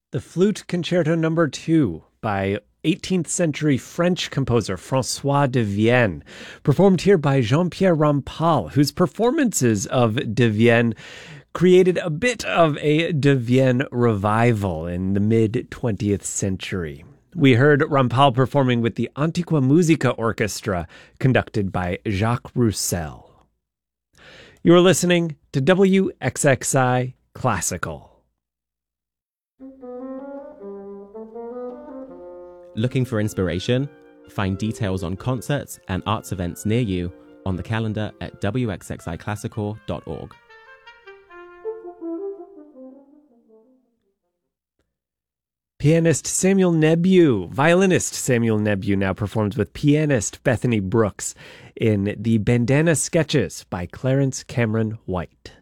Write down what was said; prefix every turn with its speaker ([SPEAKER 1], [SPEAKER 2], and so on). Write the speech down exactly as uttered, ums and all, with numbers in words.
[SPEAKER 1] The Flute Concerto Number two by eighteenth century French composer François de Vienne, performed here by Jean-Pierre Rampal, whose performances of de Vienne created a bit of a de Vienne revival in the mid-twentieth century. We heard Rampal performing with the Antiqua Musica Orchestra, conducted by Jacques Roussel. You are listening to W X X I Classical.
[SPEAKER 2] Looking for inspiration? Find details on concerts and arts events near you on the calendar at w x x i classical dot org.
[SPEAKER 1] Pianist Samuel Nebu, violinist Samuel Nebu now performs with pianist Bethany Brooks in the Bandana Sketches by Clarence Cameron White.